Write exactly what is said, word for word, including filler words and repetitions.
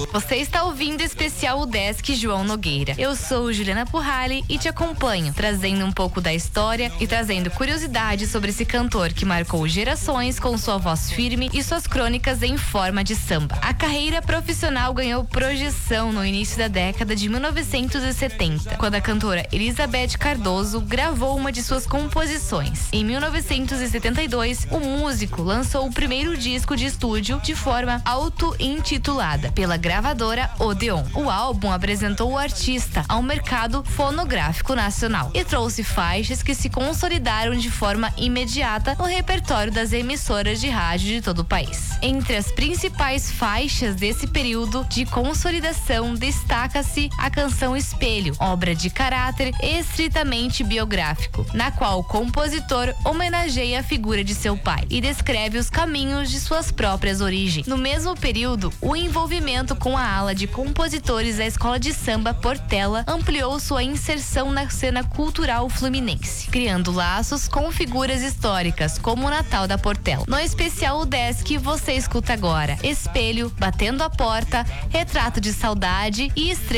Você está ouvindo o especial Udesc João Nogueira. Eu sou Juliana Purrali e te acompanho, trazendo um pouco da história e trazendo curiosidades sobre esse cantor que marcou gerações com sua voz firme e suas crônicas em forma de samba. A carreira profissional ganhou projeção no início da década de mil novecentos e setenta, quando a cantora Elizabeth Cardoso gravou uma de suas composições. Em mil novecentos e setenta e dois, o músico lançou o primeiro disco de estúdio de forma auto-intitulada pela gravadora Odeon. O álbum apresentou o artista ao mercado fonográfico nacional e trouxe faixas que se consolidaram de forma imediata no repertório das emissoras de rádio de todo o país. Entre as principais faixas desse período de consolidação destaca-se a canção Espelho, obra de caráter estritamente biográfico, na qual o compositor homenageia a figura de seu pai e descreve os caminhos de suas próprias origens. No mesmo período, o envolvimento com a ala de compositores da Escola de Samba Portela ampliou sua inserção na cena cultural fluminense, criando laços com figuras históricas como o Natal da Portela. No especial Udesc você escuta agora Espelho, Batendo a Porta, Retrato de Saudade e Estrela